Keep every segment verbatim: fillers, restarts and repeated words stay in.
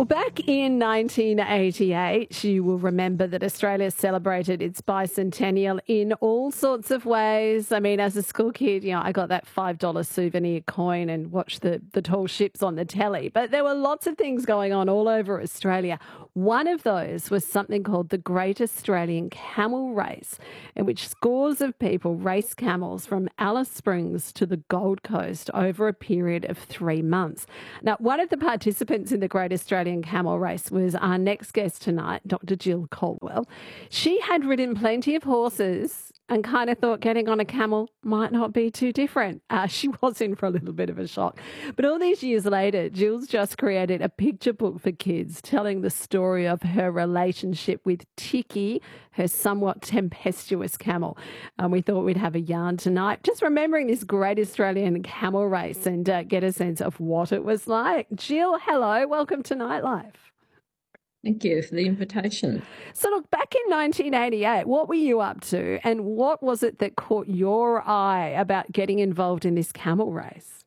Well, back in nineteen eighty-eight, you will remember that Australia celebrated its bicentennial in all sorts of ways. I mean, as a school kid, you know, I got that five dollar souvenir coin and watched the, the tall ships on the telly. But there were lots of things going on all over Australia. One of those was something called the Great Australian Camel Race, in which scores of people raced camels from Alice Springs to the Gold Coast over a period of three months. Now, one of the participants in the Great Australian Camel Race was our next guest tonight, Doctor Jill Caldwell. She had ridden plenty of horses and kind of thought getting on a camel might not be too different. Uh, she was in for a little bit of a shock. But all these years later, Jill's just created a picture book for kids telling the story of her relationship with Tiki, her somewhat tempestuous camel. And we thought we'd have a yarn tonight, just remembering this Great Australian Camel Race and uh, get a sense of what it was like. Jill, hello. Welcome to Nightlife. Thank you for the invitation. So look, back in nineteen eighty-eight, what were you up to and what was it that caught your eye about getting involved in this camel race?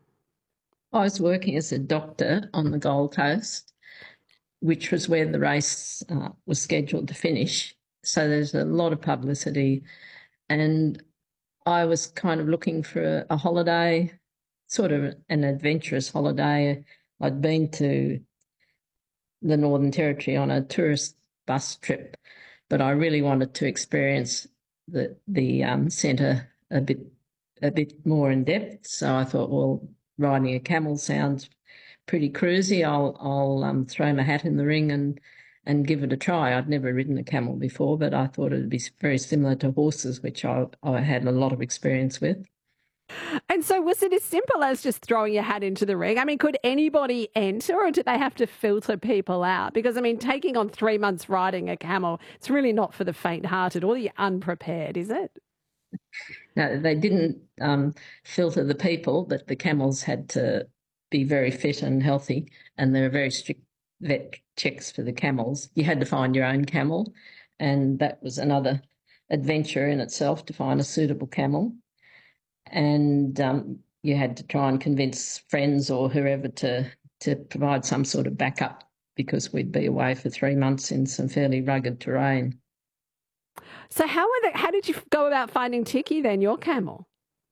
I was working as a doctor on the Gold Coast, which was where the race uh, was scheduled to finish. So there's a lot of publicity and I was kind of looking for a, a holiday, sort of an adventurous holiday. I'd been to the Northern Territory on a tourist bus trip, but I really wanted to experience the the um, centre a bit a bit more in depth. So I thought, well, riding a camel sounds pretty cruisy. I'll I'll um, throw my hat in the ring and and give it a try. I'd never ridden a camel before, but I thought it would be very similar to horses, which I I had a lot of experience with. And so was it as simple as just throwing your hat into the ring? I mean, could anybody enter or did they have to filter people out? Because, I mean, taking on three months riding a camel, it's really not for the faint-hearted or the unprepared, is it? No, they didn't um, filter the people, but the camels had to be very fit and healthy, and there were very strict vet checks for the camels. You had to find your own camel, and that was another adventure in itself to find a suitable camel. And um, you had to try and convince friends or whoever to to provide some sort of backup because we'd be away for three months in some fairly rugged terrain. So how were the, how did you go about finding Tiki then, your camel?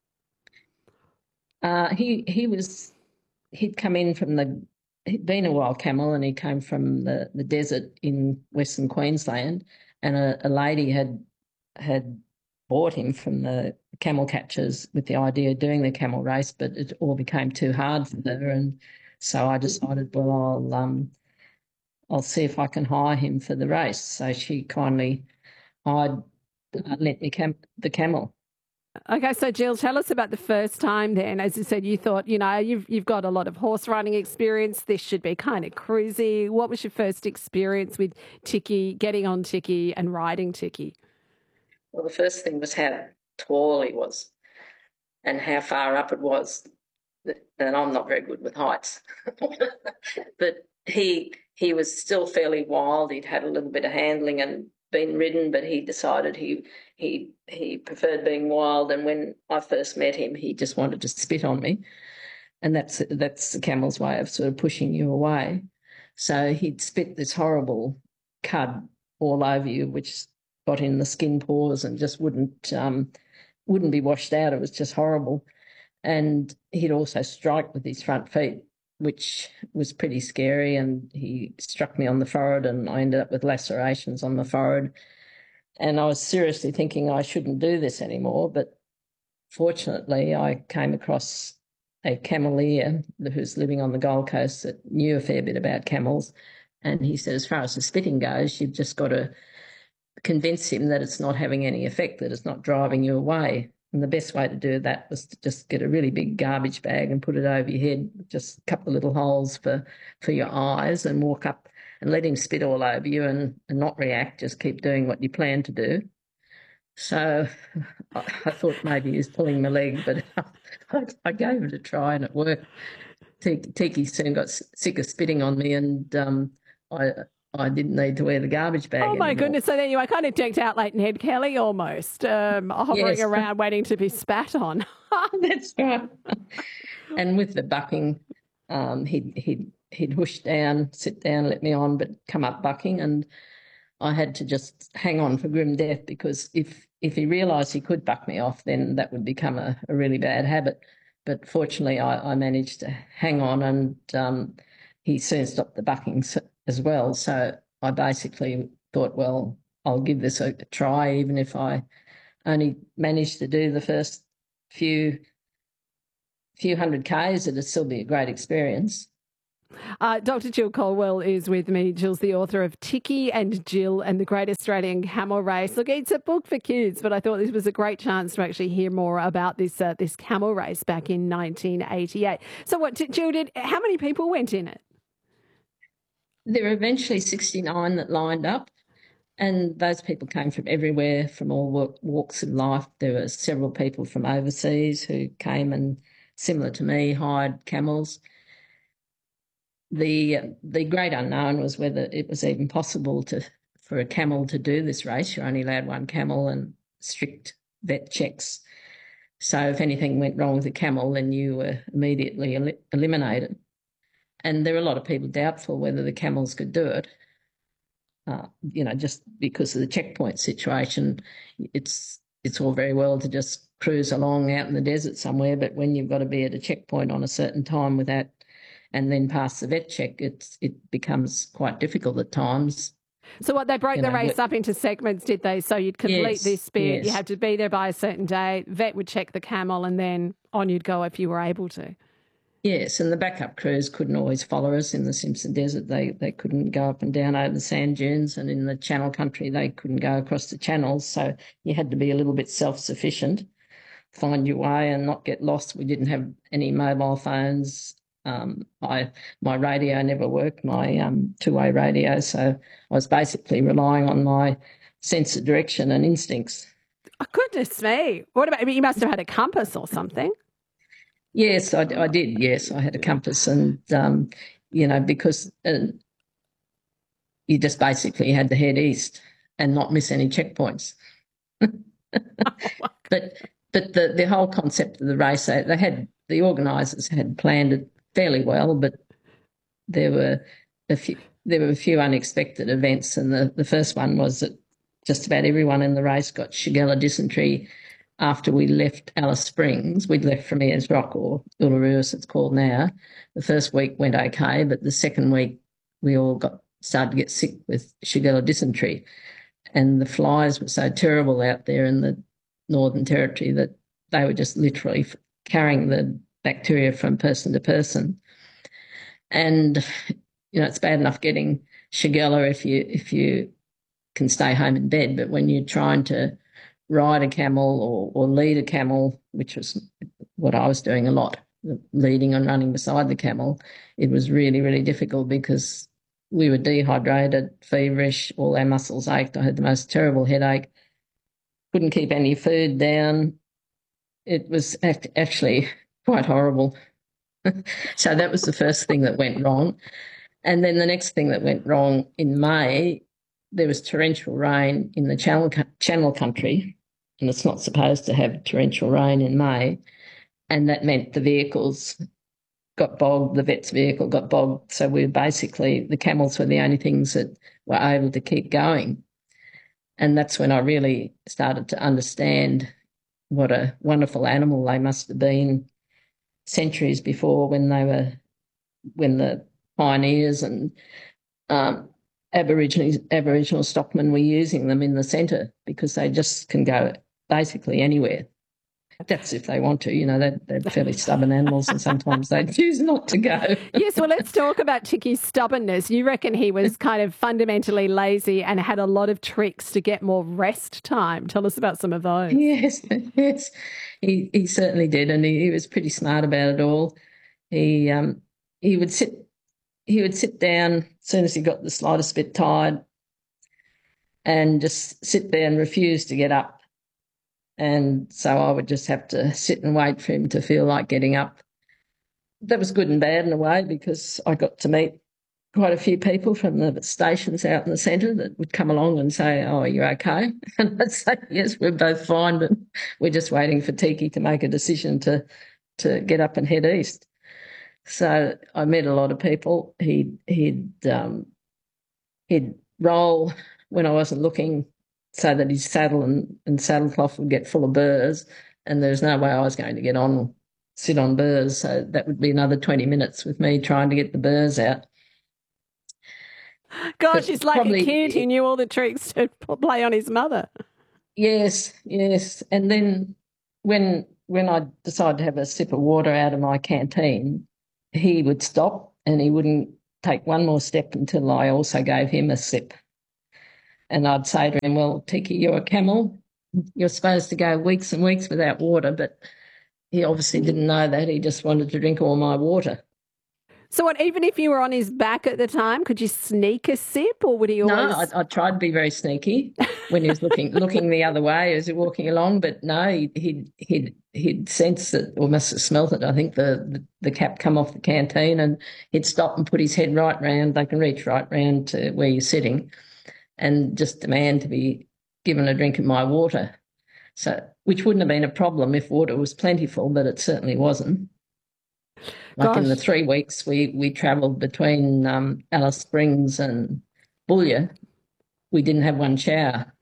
Uh, he he was he'd come in from the he'd been a wild camel and he came from the, the desert in Western Queensland, and a, a lady had had bought him from the camel catchers with the idea of doing the camel race, but it all became too hard for her, and so I decided, well, I'll um, I'll see if I can hire him for the race. So she kindly hired, uh, lent me cam- the camel. Okay, so Jill, tell us about the first time then. As you said, you thought, you know, you've you've got a lot of horse riding experience. This should be kind of cruisy. What was your first experience with Tiki, getting on Tiki and riding Tiki? Well, the first thing was how tall he was and how far up it was. And I'm not very good with heights. But he he was still fairly wild. He'd had a little bit of handling and been ridden, but he decided he he he preferred being wild. And when I first met him, he just wanted to spit on me. And that's that's the camel's way of sort of pushing you away. So he'd spit this horrible cud all over you, which got in the skin pores and just wouldn't um, wouldn't be washed out. It was just horrible. And he'd also strike with his front feet, which was pretty scary. And he struck me on the forehead and I ended up with lacerations on the forehead. And I was seriously thinking I shouldn't do this anymore. But fortunately, I came across a cameleer who's living on the Gold Coast that knew a fair bit about camels. And he said, as far as the spitting goes, you've just got to convince him that it's not having any effect, that it's not driving you away. And the best way to do that was to just get a really big garbage bag and put it over your head, just a couple of little holes for, for your eyes, and walk up and let him spit all over you and, and not react, just keep doing what you plan to do. So I, I thought maybe he was pulling my leg, but I, I gave it a try and it worked. Tiki soon got sick of spitting on me, and um, I I didn't need to wear the garbage bag Oh, my anymore. goodness. So then you were kind of decked out like Ned Kelly almost, um, hovering Yes. around waiting to be spat on. That's right. And with the bucking, um, he'd, he'd, he'd whoosh down, sit down, let me on, but come up bucking, and I had to just hang on for grim death, because if if he realised he could buck me off, then that would become a, a really bad habit. But fortunately, I, I managed to hang on, and um, he soon stopped the bucking as well. So I basically thought, well, I'll give this a, a try, even if I only managed to do the first few few hundred Ks, it'd still be a great experience. Uh, Doctor Jill Colwell is with me. Jill's the author of Ticky and Jill and the Great Australian Camel Race. Look, it's a book for kids, but I thought this was a great chance to actually hear more about this uh, this camel race back in nineteen eighty-eight. So, what, Jill, did? How many people went in it? There were eventually sixty-nine that lined up, and those people came from everywhere, from all walks of life. There were several people from overseas who came and, similar to me, hired camels. The the great unknown was whether it was even possible to for a camel to do this race. You're only allowed one camel and strict vet checks. So if anything went wrong with the camel, then you were immediately el- eliminated. And there were a lot of people doubtful whether the camels could do it. Uh, you know, just because of the checkpoint situation, it's it's all very well to just cruise along out in the desert somewhere, but when you've got to be at a checkpoint on a certain time without and then pass the vet check, it's it becomes quite difficult at times. So what, they broke You the know, race what- up into segments, did they? So you'd complete Yes, this bit, you yes. had to be there by a certain day, vet would check the camel, and then on you'd go if you were able to. Yes, and the backup crews couldn't always follow us in the Simpson Desert. They they couldn't go up and down over the sand dunes, and in the Channel Country they couldn't go across the channels. So you had to be a little bit self-sufficient, find your way and not get lost. We didn't have any mobile phones. Um, I my radio never worked, my um, two-way radio, so I was basically relying on my sense of direction and instincts. Oh, goodness me. What about, I mean, you must have had a compass or something. Yes, I, I did. Yes, I had a compass, and um, you know, because uh, you just basically had to head east and not miss any checkpoints. but but the the whole concept of the race, they, they had the organisers had planned it fairly well, but there were a few there were a few unexpected events, and the, the first one was that just about everyone in the race got Shigella dysentery after we left Alice Springs. We'd left from Ayers Rock, or Uluru as it's called now. The first week went okay, but the second week we all got started to get sick with Shigella dysentery, and the flies were so terrible out there in the Northern Territory that they were just literally carrying the bacteria from person to person. And you know, it's bad enough getting Shigella if you if you can stay home in bed, but when you're trying to ride a camel or, or lead a camel, which was what I was doing a lot, leading and running beside the camel, it was really, really difficult because we were dehydrated, feverish, all our muscles ached. I had the most terrible headache, couldn't keep any food down. It was act- actually quite horrible. So that was the first thing that went wrong. And then the next thing that went wrong in May, there was torrential rain in the Channel, Channel Country, and it's not supposed to have torrential rain in May, and that meant the vehicles got bogged, the vet's vehicle got bogged, so we were basically, the camels were the only things that were able to keep going. And that's when I really started to understand what a wonderful animal they must have been centuries before, when they were, when the pioneers and um, Aboriginal, Aboriginal stockmen were using them in the centre, because they just can go basically anywhere. That's if they want to, you know, they're, they're fairly stubborn animals, and sometimes they choose not to go. Yes, well, let's talk about Ticky's stubbornness. You reckon he was kind of fundamentally lazy and had a lot of tricks to get more rest time. Tell us about some of those. Yes, yes, he he certainly did, and he, he was pretty smart about it all. He um he would sit he would sit down as soon as he got the slightest bit tired, and just sit there and refuse to get up. And so I would just have to sit and wait for him to feel like getting up. That was good and bad in a way, because I got to meet quite a few people from the stations out in the centre that would come along and say, "Oh, are you okay?" And I'd say, "Yes, we're both fine, but we're just waiting for Tiki to make a decision to, to get up and head east." So I met a lot of people. He'd he'd um, he'd roll when I wasn't looking, so that his saddle and, and saddle cloth would get full of burrs, and there's no way I was going to get on sit on burrs. So that would be another twenty minutes with me trying to get the burrs out. Gosh, But he's like a kid. He probably, knew all the tricks to play on his mother. yes, yes. And then when when I decided to have a sip of water out of my canteen, he would stop and he wouldn't take one more step until I also gave him a sip. And I'd say to him, "Well, Tiki, you're a camel. You're supposed to go weeks and weeks without water." But he obviously didn't know that. He just wanted to drink all my water. So, what? Even if you were on his back at the time, could you sneak a sip, or would he No, always? I, I tried to be very sneaky when he was looking looking the other way as he was walking along, but no, he, he'd he'd he'd sensed it or must have smelt it. I think the, the the cap come off the canteen, and he'd stop and put his head right round. They can reach right round to where you're sitting, and just demand to be given a drink of my water. So, which wouldn't have been a problem if water was plentiful, but it certainly wasn't. Like in the Gosh. three weeks we we travelled between um, Alice Springs and Boulia, we didn't have one shower.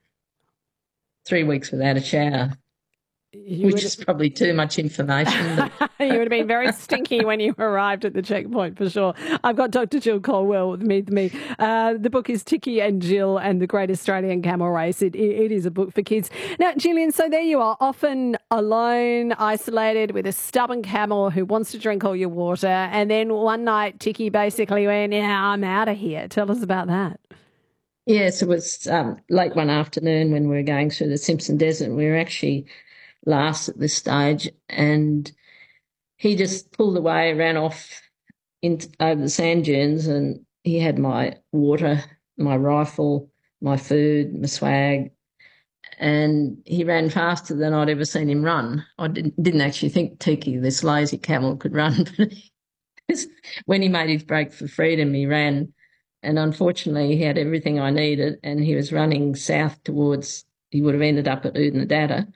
Three weeks without a shower, You which would is probably too much information. But you would have been very stinky when you arrived at the checkpoint for sure. I've got Doctor Jill Colwell with me. With me. Uh, the book is Tiki and Jill and the Great Australian Camel Race. It, it, it is a book for kids. Now, Gillian, so there you are, often alone, isolated with a stubborn camel who wants to drink all your water. And then one night, Tiki basically went, "Yeah, I'm out of here." Tell us about that. yes, it was um, late one afternoon when we were going through the Simpson Desert. We were actually last at this stage, and he just pulled away, ran off in, over the sand dunes, and he had my water, my rifle, my food, my swag, and he ran faster than I'd ever seen him run. I didn't, didn't actually think Tiki, this lazy camel, could run, but when he made his break for freedom, he ran, and unfortunately, he had everything I needed, and he was running south towards. He would have ended up at Oodnadatta,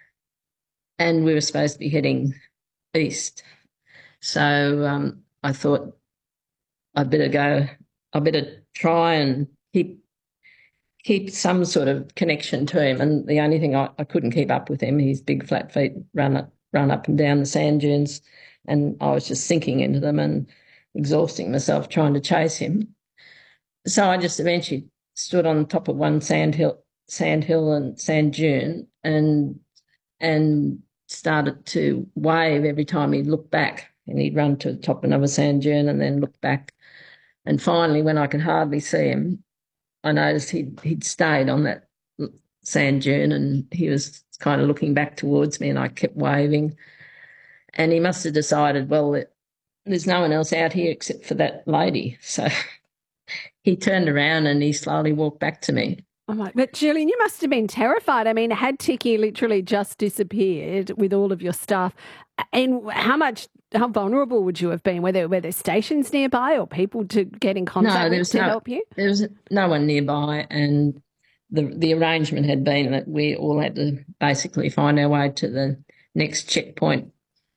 and we were supposed to be heading east. So um, I thought I'd better go. I better try and keep keep some sort of connection to him. And the only thing I, I couldn't keep up with him, his big flat feet run up, run up and down the sand dunes, and I was just sinking into them and exhausting myself trying to chase him. So I just eventually stood on top of one sand hill, sand hill and sand dune, and and started to wave every time he'd look back, and he'd run to the top of another sand dune and then look back. And finally, when I could hardly see him, I noticed he'd, he'd stayed on that sand dune, and he was kind of looking back towards me, and I kept waving. And he must have decided, well, there's no one else out here except for that lady. So he turned around and he slowly walked back to me. Oh my, but Gillian, you must have been terrified. I mean, had Tiki literally just disappeared with all of your stuff, and how much, how vulnerable would you have been? Were there, were there stations nearby or people to get in contact No, there with was to no, help you? there was no one nearby, and the the arrangement had been that we all had to basically find our way to the next checkpoint,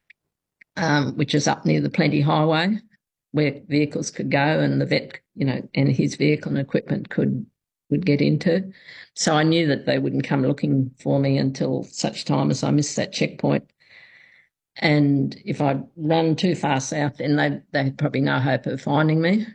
um, which is up near the Plenty Highway, where vehicles could go, and the vet, you know, and his vehicle and equipment could would get into. So I knew that they wouldn't come looking for me until such time as I missed that checkpoint. And if I'd run too far south, then they they had probably no hope of finding me.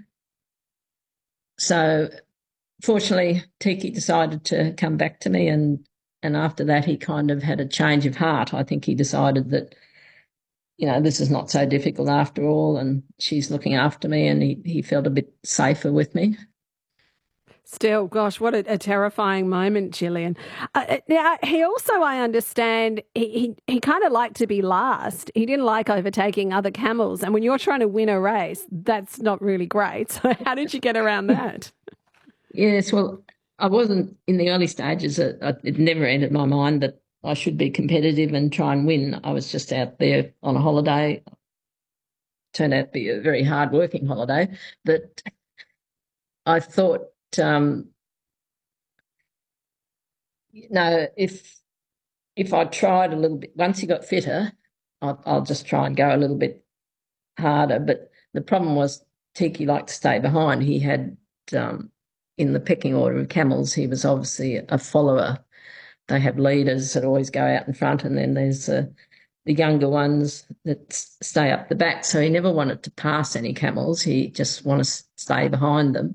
So fortunately, Tiki decided to come back to me, and and after that, he kind of had a change of heart. I think he decided that, you know, this is not so difficult after all, and she's looking after me, and he, he felt a bit safer with me. Still, gosh, what a, a terrifying moment, Gillian. Uh, uh, now, he also, I understand, he, he, he kind of liked to be last. He didn't like overtaking other camels. And when you're trying to win a race, that's not really great. So how did you get around that? Yes, well, I wasn't in the early stages. It, it never entered my mind that I should be competitive and try and win. I was just out there on a holiday. Turned out to be a very hard-working holiday, but I thought, um, you know, if if I tried a little bit, once he got fitter, I'll, I'll just try and go a little bit harder. But the problem was Tiki liked to stay behind. He had, um, in the pecking order of camels, he was obviously a follower. They have leaders that always go out in front, and then there's uh, the younger ones that stay up the back. So he never wanted to pass any camels. He just wanted to stay behind them.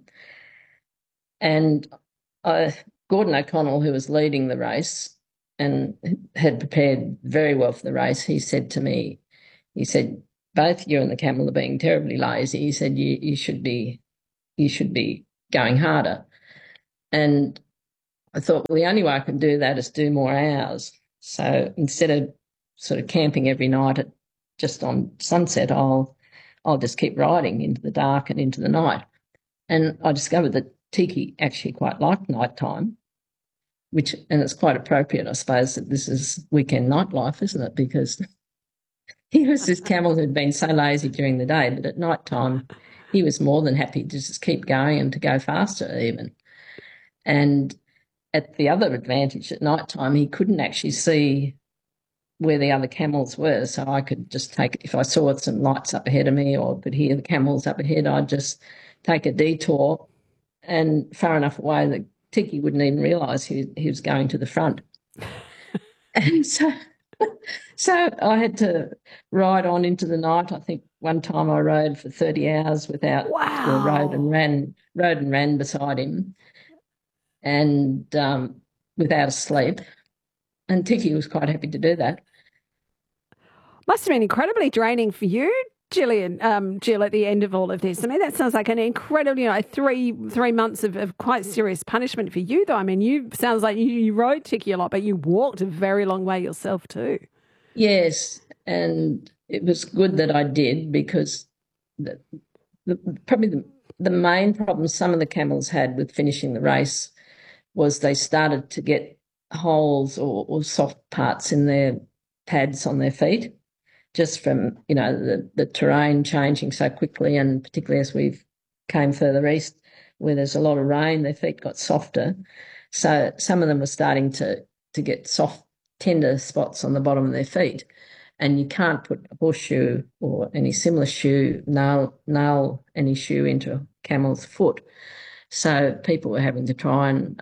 And uh, Gordon O'Connell, who was leading the race and had prepared very well for the race, he said to me, he said, both you and the camel are being terribly lazy. He said, you, you should be, you should be going harder. And I thought, well, the only way I can do that is do more hours. So instead of sort of camping every night at just on sunset, I'll I'll just keep riding into the dark and into the night. And I discovered that Tiki actually quite liked nighttime, which, and it's quite appropriate, I suppose, that this is weekend nightlife, isn't it? Because he was this camel who'd been so lazy during the day, but at nighttime he was more than happy to just keep going and to go faster even. And at the other advantage, at nighttime, he couldn't actually see where the other camels were. So I could just take, if I saw some lights up ahead of me or could hear the camels up ahead, I'd just take a detour and far enough away that Tiki wouldn't even realise he, he was going to the front. And so, so I had to ride on into the night. I think one time I rode for thirty hours without, Wow. or rode and ran, rode and ran beside him, and um, without a sleep. And Tiki was quite happy to do that. Must have been incredibly draining for you, Gillian, um, Jill, at the end of all of this. I mean, that sounds like an incredible, you know, three three months of, of quite serious punishment for you, though. I mean, you sounds like you, you rode Tiki a lot, but you walked a very long way yourself too. Yes, and it was good that I did, because the, the, probably the, the main problem some of the camels had with finishing the race was they started to get holes or, or soft parts in their pads on their feet, just from, you know, the, the terrain changing so quickly, and particularly as we came further east where there's a lot of rain, their feet got softer. So some of them were starting to, to get soft, tender spots on the bottom of their feet. And you can't put a horseshoe or any similar shoe, nail, nail any shoe into a camel's foot. So people were having to try and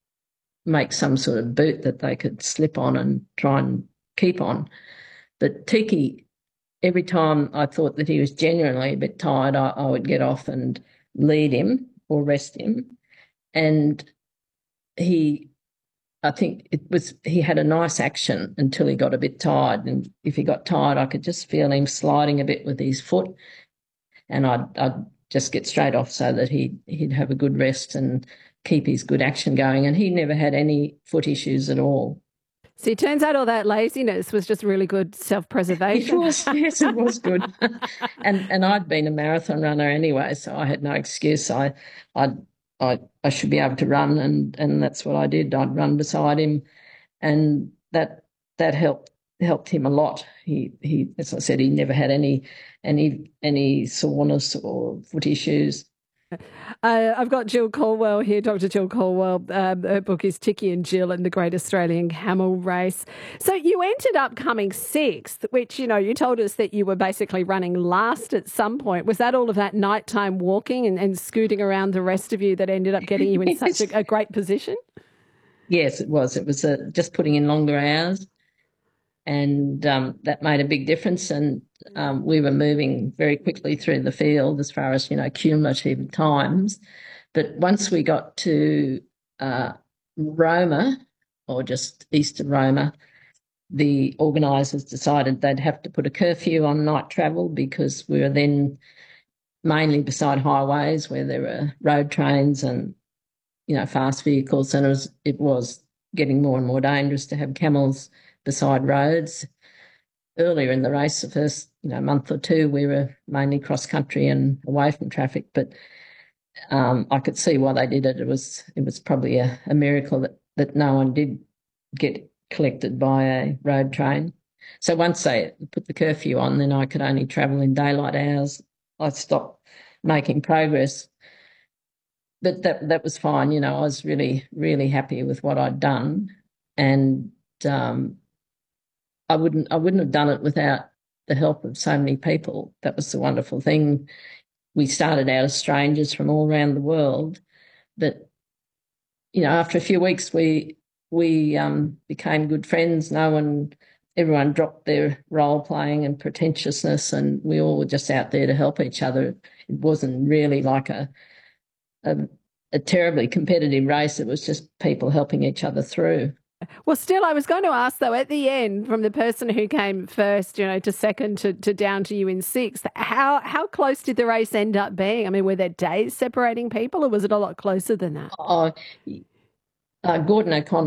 make some sort of boot that they could slip on and try and keep on. But Tiki, every time I thought that he was genuinely a bit tired, I, I would get off and lead him or rest him. And he, I think it was, he had a nice action until he got a bit tired. And if he got tired, I could just feel him sliding a bit with his foot, and I'd, I'd just get straight off so that he'd, he'd have a good rest and keep his good action going. And he never had any foot issues at all. So it turns out all that laziness was just really good self-preservation. It was, yes, it was good. and and I'd been a marathon runner anyway, so I had no excuse. I I I I should be able to run, and and that's what I did. I'd run beside him, and that that helped helped him a lot. He he, as I said, he never had any any any soreness or foot issues. Uh, I've got Jill Caldwell here, Doctor Jill Caldwell. Um, her book is Tiki and Jill and the Great Australian Camel Race. So you ended up coming sixth, which, you know, you told us that you were basically running last at some point. Was that all of that nighttime walking and, and scooting around the rest of you that ended up getting you in such a, a great position? Yes, it was. It was uh, just putting in longer hours, and um, that made a big difference. And um, we were moving very quickly through the field as far as, you know, cumulative times. But once we got to uh, Roma, or just east of Roma, the organisers decided they'd have to put a curfew on night travel, because we were then mainly beside highways where there were road trains and, you know, fast vehicles, and it was, it was getting more and more dangerous to have camels beside roads. Earlier in the race, the first, you know, month or two, we were mainly cross country and away from traffic, but um, I could see why they did it. It was it was probably a, a miracle that, that no one did get collected by a road train. So once they put the curfew on, then I could only travel in daylight hours. I stopped making progress. But that that was fine. You know, I was really, really happy with what I'd done. And um, I wouldn't I wouldn't have done it without the help of so many people. That was the wonderful thing. We started out as strangers from all around the world, but you know, after a few weeks, we we um, became good friends. No one, everyone dropped their role playing and pretentiousness, and we all were just out there to help each other. It wasn't really like a a, a terribly competitive race. It was just people helping each other through. Well, still, I was going to ask, though, at the end, from the person who came first, you know, to second to, to down to you in sixth, how how close did the race end up being? I mean, were there days separating people, or was it a lot closer than that? Oh, uh, Gordon O'Connor